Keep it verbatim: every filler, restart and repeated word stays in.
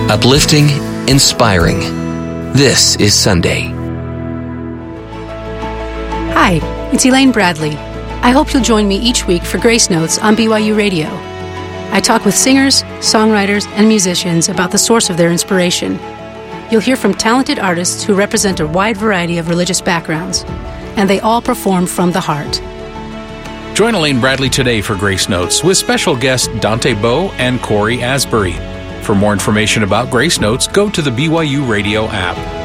Uplifting, inspiring. This is Sunday. Hi, it's Elaine Bradley. I hope you'll join me each week for Grace Notes on B Y U Radio. I talk with singers, songwriters, and musicians about the source of their inspiration. You'll hear from talented artists who represent a wide variety of religious backgrounds, and they all perform from the heart. Join Elaine Bradley today for Grace Notes with special guests Dante Bowe and Corey Asbury. For more information about Grace Notes, go to the B Y U Radio app.